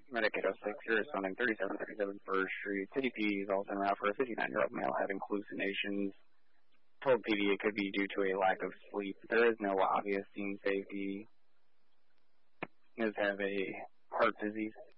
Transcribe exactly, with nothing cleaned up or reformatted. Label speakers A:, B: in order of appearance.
A: Medicaid oh six, you're responding thirty-seven thirty-seven First Street. City P D is also en route for a fifty-nine-year-old male having hallucinations. Told P D it could be due to a lack of sleep. There is no obvious scene safety. He does have a heart disease.